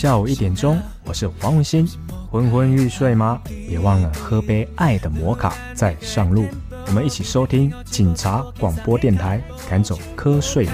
下午1点钟，我是黄文兴。昏昏欲睡吗？别忘了喝杯爱的摩卡再上路。我们一起收听警察广播电台，赶走瞌睡